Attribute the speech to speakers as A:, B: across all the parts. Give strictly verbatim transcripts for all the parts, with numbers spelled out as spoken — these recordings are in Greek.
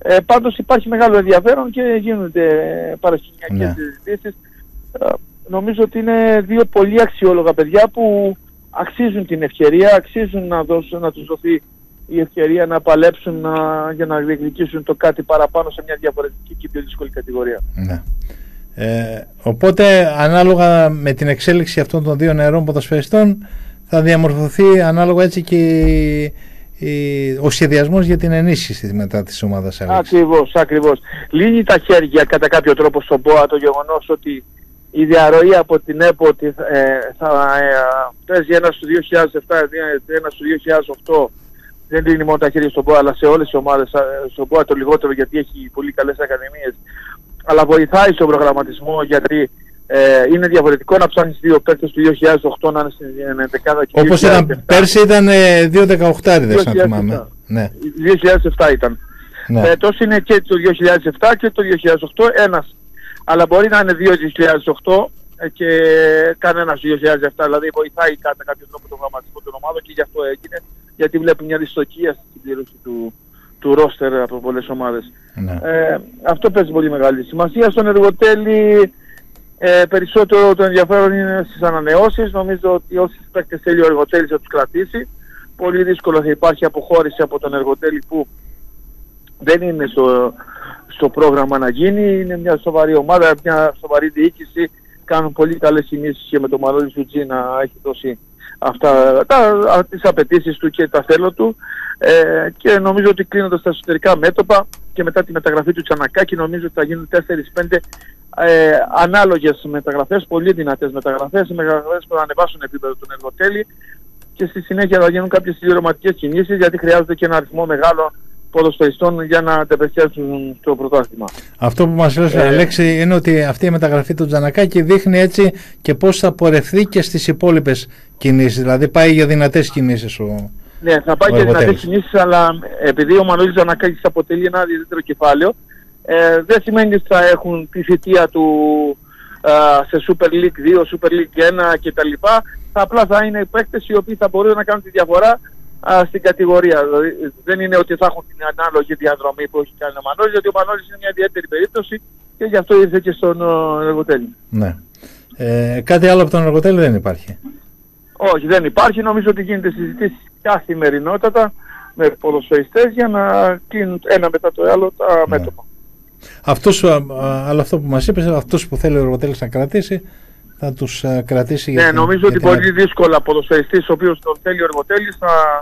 A: Ε, πάντως υπάρχει μεγάλο ενδιαφέρον και γίνονται παρασκηνιακές
B: Ναι.
A: συζητήσεις. Ε, νομίζω ότι είναι δύο πολύ αξιόλογα παιδιά που αξίζουν την ευκαιρία, αξίζουν να, δώσουν, να τους δοθεί η ευκαιρία να παλέψουν να, για να διεκδικήσουν το κάτι παραπάνω σε μια διαφορετική και πιο δύσκολη κατηγορία.
B: Ναι. Ε, οπότε ανάλογα με την εξέλιξη αυτών των δύο νεαρών ποδοσφαιριστών θα διαμορφωθεί ανάλογα έτσι και η, ο σχεδιασμός για την ενίσχυση μετά της ομάδας.
A: Ακριβώς, ακριβώς. Λύνει τα χέρια κατά κάποιο τρόπο στον ΠΟΑ το γεγονός ότι η διαρροή από την ΕΠΟ ότι, ε, θα ε, παίζει ένα στο δύο χιλιάδες επτά, ένα στο δύο χιλιάδες οκτώ. Δεν λύνει μόνο τα χέρια στον ΠΟΑ, αλλά σε όλες τις ομάδες, στον ΠΟΑ το λιγότερο γιατί έχει πολύ καλές ακαδημίες. Αλλά βοηθάει στον προγραμματισμό γιατί ε, είναι διαφορετικό να ψάχνεις δύο παίκτες του δύο χιλιάδες οκτώ να είναι στην ενδεκάδα και
B: όπως ήταν πέρσι ήταν ε, δύο δεκαοκτάριδες αν θυμάμαι.
A: Ναι. δύο χιλιάδες επτά ήταν.
B: Ναι.
A: Φέτος είναι και το δύο χιλιάδες επτά και το δύο χιλιάδες οκτώ ένας. Αλλά μπορεί να είναι δύο χιλιάδες οκτώ και κανένας δύο χιλιάδες επτά. Δηλαδή βοηθάει κατά κάποιο τρόπο τον προγραμματισμό των ομάδων και γι' αυτό έγινε. Γιατί βλέπει μια δυστοκία στην συμπλήρωση του, του ρόστερ από πολλές ομάδες.
B: Ναι.
A: Ε, αυτό παίζει πολύ μεγάλη σημασία. Στον Εργοτέλη ε, περισσότερο το ενδιαφέρον είναι στις ανανεώσεις. Νομίζω ότι όσοι παίκτες θέλει ο Εργοτέλης θα τους κρατήσει. Πολύ δύσκολο θα υπάρχει αποχώρηση από τον Εργοτέλη που δεν είναι στο, στο πρόγραμμα να γίνει. Είναι μια σοβαρή ομάδα, μια σοβαρή διοίκηση. Κάνουν πολύ καλές κινήσεις και με τον Μανώλη Σουτζή να έχει δώσει αυτά, τα, τις απαιτήσεις του και τα θέλω του ε, και νομίζω ότι κλείνοντας τα εσωτερικά μέτωπα και μετά τη μεταγραφή του Τσανακάκη νομίζω ότι θα γίνουν τέσσερις πέντε ε, ανάλογες μεταγραφές, πολύ δυνατές μεταγραφές, μεταγραφές που θα ανεβάσουν επίπεδο τον Εργοτέλη και στη συνέχεια θα γίνουν κάποιες συμπληρωματικές κινήσεις γιατί χρειάζεται και ένα αριθμό μεγάλο ποδοσφαιριστών για να αντεπεξέλθουν το πρωτάθλημα.
B: Αυτό που μας λέει ε, Αλέξη είναι ότι αυτή η μεταγραφή του Τζανακάκη δείχνει έτσι και πώς θα πορευθεί και στις υπόλοιπες κινήσεις, δηλαδή πάει για δυνατές κινήσεις ο
A: Ναι, θα πάει ο για δυνατές κινήσεις, αλλά επειδή ο Μανώλης Τζανακάκης αποτελεί ένα ιδιαίτερο κεφάλαιο ε, δεν σημαίνει ότι θα έχουν τη θητεία του ε, σε Super League δύο, Super League ένα κτλ. Θα απλά θα είναι παίκτες οι οποίοι θα μπορούν να κάνουν τη διαφορά α, στην κατηγορία. Δηλαδή, δεν είναι ότι θα έχουν την ανάλογη διαδρομή που έχει κάνει ο Μανώλης, γιατί ο Μανώλης είναι μια ιδιαίτερη περίπτωση και γι' αυτό ήρθε και στον Εργοτέλη.
B: Ναι. Ε, κάτι άλλο από τον Εργοτέλη δεν υπάρχει.
A: Όχι, δεν υπάρχει. Νομίζω ότι γίνεται συζητήσεις καθημερινότατα με ποδοσφαιριστές για να κλείνουν ένα μετά το άλλο τα ναι. μέτωπα.
B: Αυτός, αλλά αυτό που μας είπες, αυτός που θέλει ο Εργοτέλης να κρατήσει, θα τους uh, κρατήσει.
A: Ναι,
B: για
A: νομίζω
B: την,
A: ότι
B: την...
A: πολύ δύσκολα ποδοσφαιριστής ο οποίος τον θέλει ο Εργοτέλης θα,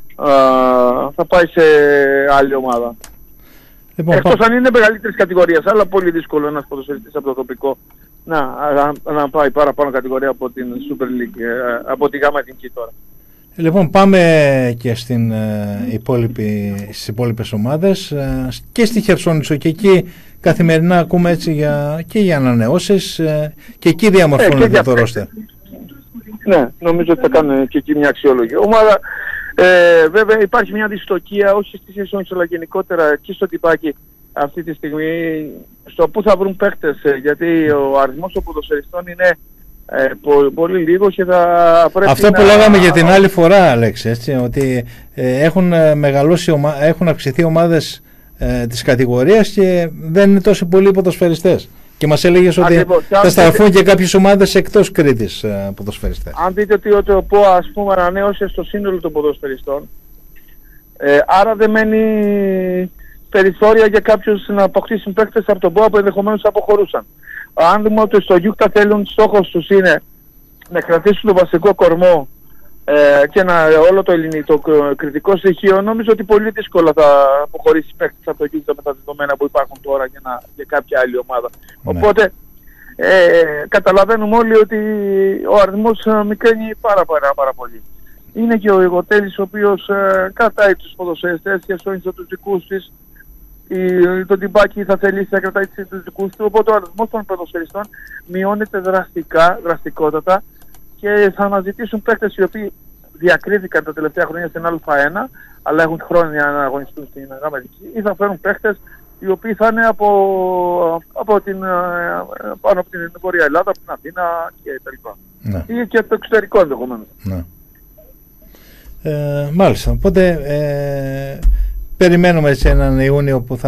A: uh, θα πάει σε άλλη ομάδα. Λοιπόν, εκτός πά... αν είναι μεγαλύτερης κατηγορίας, αλλά πολύ δύσκολο ένας ποδοσφαιριστής από το τοπικό να, να, να πάει παραπάνω κατηγορία από την Super League, από τη Γάμα Εθνική τώρα.
B: Λοιπόν, πάμε και στην, ε, υπόλοιπη, στις υπόλοιπες ομάδες ε, και στη Χερσόνησο και εκεί καθημερινά ακούμε έτσι για, και για ανανεώσεις ε, και εκεί διαμορφώνεται ε, το ρόστερ.
A: Ναι, νομίζω ότι θα κάνουν και εκεί μια αξιόλογη ομάδα. Ε, βέβαια υπάρχει μια δυστοκία όχι στη Χερσόνησο αλλά γενικότερα και στο Τυπάκι αυτή τη στιγμή στο που θα βρουν παίκτες γιατί ο αριθμός των ποδοσφαιριστών είναι Ε, πο, πολύ λίγο και θα πρέπει
B: αυτό
A: να...
B: που λέγαμε για την άλλη φορά, Αλέξη, έτσι, ότι ε, έχουν, μεγαλώσει ομα... έχουν αυξηθεί ομάδες ε, της κατηγορίας και δεν είναι τόσο πολλοί ποδοσφαιριστές. Και μας έλεγες ότι ακριβώς, θα στραφούν δείτε... και κάποιες ομάδες εκτός Κρήτης ε, ποδοσφαιριστές.
A: Αν δείτε ότι ο ΠΟΑ ας πούμε ανανέωσε στο σύνολο των ποδοσφαιριστών, ε, άρα δεν μένει περιθώρια για κάποιους να αποκτήσουν παίκτες από τον ΠΟΑ που ενδεχομένως αποχωρούσαν. Αν δούμε ότι στο Γιούκτα θέλουν, στόχος τους είναι να κρατήσουν το βασικό κορμό ε, και να, όλο το ελληνικό το κριτικό στοιχείο, νομίζω ότι πολύ δύσκολα θα αποχωρήσει παίκτης από το Γιούκτα με τα δεδομένα που υπάρχουν τώρα για, να, για κάποια άλλη ομάδα. Ναι. Οπότε ε, καταλαβαίνουμε όλοι ότι ο αριθμός μικραίνει πάρα, πάρα, πάρα πολύ. Είναι και ο Εργοτέλης ο οποίος ε, κρατάει τους ποδοσφαιριστές και σώνει τους δικούς της. Το Τυπάκι θα θελήσει να κρατάει τους δικούς του, οπότε ο αριθμός των ποδοσφαιριστών μειώνεται δραστικά, δραστικότατα και θα αναζητήσουν παίκτες οι οποίοι διακρίθηκαν τα τελευταία χρόνια στην Α1 αλλά έχουν χρόνια να αγωνιστούν στην Αμερική ή θα φέρουν παίκτες οι οποίοι θα είναι από, από την, πάνω από την Βόρεια Ελλάδα, από την Αθήνα και τα λοιπά. Ναι. Ή και από το εξωτερικό ενδεχομένως.
B: Ναι. Ε, μάλιστα, οπότε ε, περιμένουμε σε έναν Ιούνιο που θα